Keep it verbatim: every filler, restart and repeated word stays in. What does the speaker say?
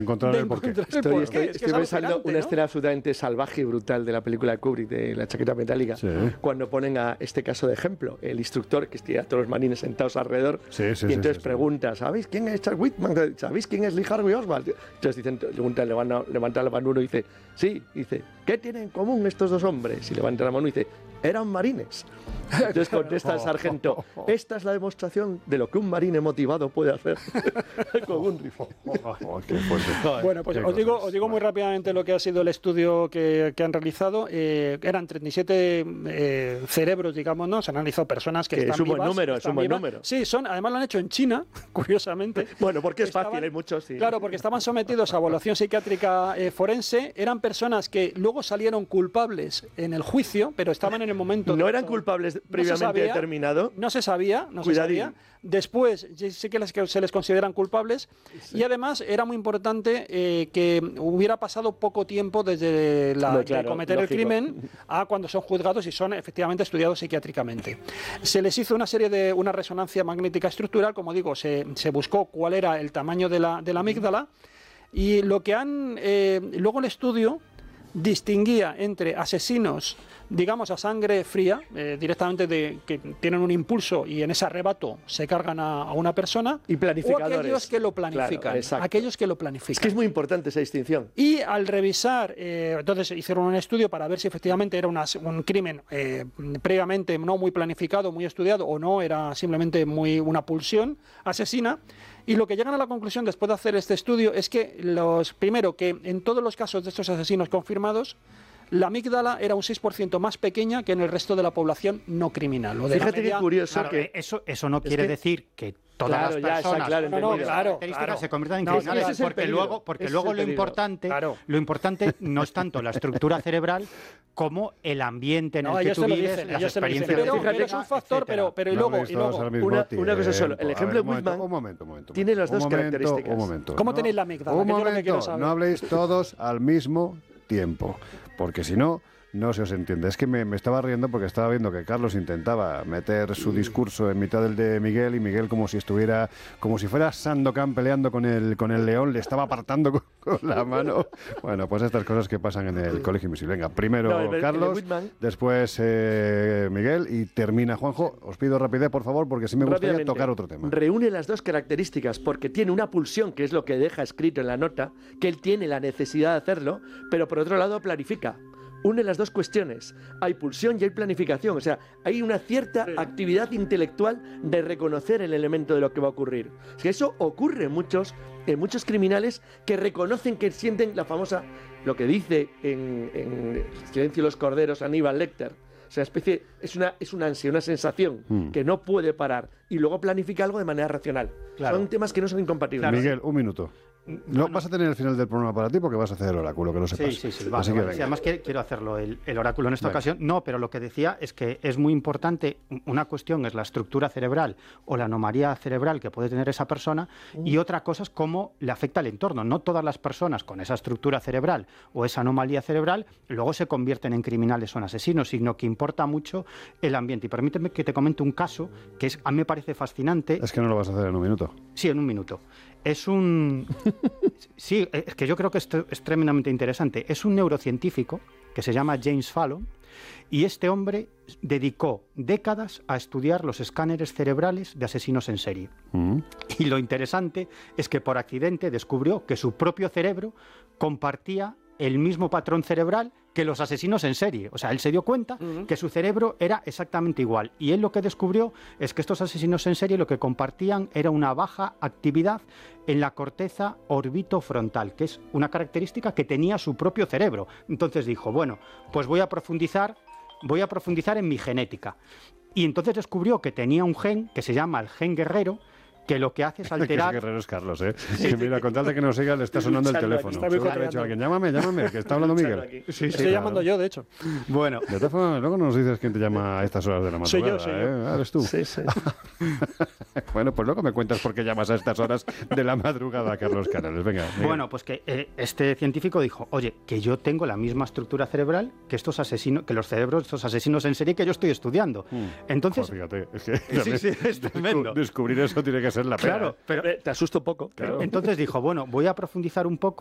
encontrar el porqué. Estoy, estoy, es que estoy es pensando una ¿no? escena absolutamente salvaje y brutal de la película de Kubrick, de La chaqueta metálica, sí. cuando ponen a este caso de ejemplo, el instructor que tiene a todos los marines sentados alrededor, sí, sí, y entonces sí, sí, pregunta, ¿sabéis quién es Charles Whitman? ¿Sabéis quién es Lee Harvey Oswald? Entonces dicen, levanta, levanta, levanta la mano uno y dice, sí, y dice, ¿qué tienen en común estos dos hombres? Y levanta la mano y dice, eran marines. Entonces contesta el sargento, esta es la demostración de lo que un marine motivado puede hacer con un rifle. Oh, qué fuerte. Bueno, pues os digo, os digo muy rápidamente lo que ha sido el estudio que, que han realizado. Eh, eran treinta y siete eh, cerebros, digamos, ¿no? Se han analizado personas que, que están es un vivas. buen número, es un buen vivas. número. Sí, son, además lo han hecho en China, curiosamente. Bueno, porque es Estaban, fácil, hay muchos, sí. Claro, porque estaban sometidos a evaluación psiquiátrica eh, forense. Eran personas que luego salieron culpables en el juicio, pero estaban en el momento... ¿No de eran todo. culpables No previamente se sabía, determinado? No se sabía, no Cuidadín. se sabía. Después sí que les, que se les consideran culpables, sí. Y además era muy importante eh, que hubiera pasado poco tiempo desde la, no, claro, de cometer lógico. el crimen a cuando son juzgados y son efectivamente estudiados psiquiátricamente. Se les hizo una serie de una resonancia magnética estructural, como digo, se, se buscó cuál era el tamaño de la, de la amígdala, y lo que han eh, luego el estudio distinguía entre asesinos, digamos, a sangre fría, eh, directamente de que tienen un impulso y en ese arrebato se cargan a, a una persona, y planificadores. O aquellos que lo planifican. Claro, aquellos que lo planifican. Es que es muy importante esa distinción. Y al revisar, eh, entonces hicieron un estudio para ver si efectivamente era una, un crimen eh, previamente no muy planificado, muy estudiado, o no, era simplemente muy una pulsión asesina. Y lo que llegan a la conclusión después de hacer este estudio es que, los primero, que en todos los casos de estos asesinos confirmados, la amígdala era un seis por ciento más pequeña que en el resto de la población no criminal. Lo de Fíjate media, qué curioso claro, que... Eso, eso no quiere que, decir que todas claro, las personas ya, claro, no, no, claro, claro. se conviertan en no, criminales, ese es porque luego, porque luego lo importante, claro. lo importante no es tanto la estructura cerebral como el ambiente en no, el que tú vives, dicen, las experiencias. Pero, Fíjate, pero es un factor, pero, pero y no luego, y luego una, una cosa solo, el ejemplo ver, de Whitman un momento, un momento, tiene las dos un momento, características. Un momento, ¿Cómo no, tenéis la amígdala? Un Que momento, yo lo que quiero saber. No habléis todos al mismo tiempo, porque si no... No se os entiende. Es que me, me estaba riendo porque estaba viendo que Carlos intentaba meter su discurso en mitad del de Miguel, y Miguel, como si estuviera, como si fuera Sandokan peleando con el, con el león, le estaba apartando con, con la mano. Bueno, pues estas cosas que pasan en el Colegio Invisible. Venga, primero no, el, Carlos, el de después eh, Miguel y termina Juanjo. Os pido rapidez, por favor, porque sí me gustaría tocar otro tema. Reúne las dos características porque tiene una pulsión, que es lo que deja escrito en la nota, que él tiene la necesidad de hacerlo, pero por otro lado planifica. Une las dos cuestiones, hay pulsión y hay planificación, o sea, hay una cierta sí. actividad intelectual de reconocer el elemento de lo que va a ocurrir. Es que eso ocurre en muchos, en muchos criminales que reconocen, que sienten la famosa, lo que dice en, en Silencio de los Corderos Aníbal Lecter, o sea, especie, es una, es una ansia, una sensación mm. que no puede parar, y luego planifica algo de manera racional. Claro. Son temas que no son incompatibles. Claro. Miguel, un minuto. No, bueno, vas a tener el final del programa para ti porque vas a hacer el oráculo, que lo sepas. Sí, sí, sí. Vale, Así vale. que Sí, además quiero hacerlo el, el oráculo en esta vale. ocasión. No, pero lo que decía es que es muy importante. Una cuestión es la estructura cerebral o la anomalía cerebral que puede tener esa persona, mm. y otra cosa es cómo le afecta al entorno. No todas las personas con esa estructura cerebral o esa anomalía cerebral luego se convierten en criminales o en asesinos, sino que importa mucho el ambiente. Y permíteme que te comente un caso que es, a mí me parece fascinante. Es que no lo vas a hacer en un minuto. Sí, en un minuto. Es un... Sí, es que yo creo que esto es tremendamente interesante. Es un neurocientífico que se llama James Fallon, y este hombre dedicó décadas a estudiar los escáneres cerebrales de asesinos en serie. Mm. Y lo interesante es que por accidente descubrió que su propio cerebro compartía el mismo patrón cerebral que los asesinos en serie. O sea, él se dio cuenta uh-huh. que su cerebro era exactamente igual. Y él lo que descubrió es que estos asesinos en serie lo que compartían era una baja actividad en la corteza orbitofrontal, que es una característica que tenía su propio cerebro. Entonces dijo, bueno, pues voy a profundizar, voy a profundizar en mi genética. Y entonces descubrió que tenía un gen que se llama el gen guerrero, que lo que hace es alterar... Que guerrero es Carlos, ¿eh? Sí, mira, con tal de que nos siga, le está sonando el teléfono. Está muy ha dicho alguien, llámame, llámame, que está hablando Miguel. Sí, sí, Estoy claro. llamando yo, de hecho. Bueno. De todas formas, luego nos dices quién te llama a estas horas de la madrugada. Soy yo, soy ¿eh? yo. ¿Eres tú? Sí, sí. Bueno, pues luego me cuentas por qué llamas a estas horas de la madrugada, Carlos Canales. Venga. Miguel. Bueno, pues que eh, este científico dijo, oye, que yo tengo la misma estructura cerebral que estos asesinos, que los cerebros de estos asesinos en serie que yo estoy estudiando. Mm. Entonces... Pues fíjate, es que sí, sí, es tremendo. Descubrir eso tiene que ser es la pena. Claro, pero te asusto un poco. Claro. Entonces dijo, bueno, voy a profundizar un poco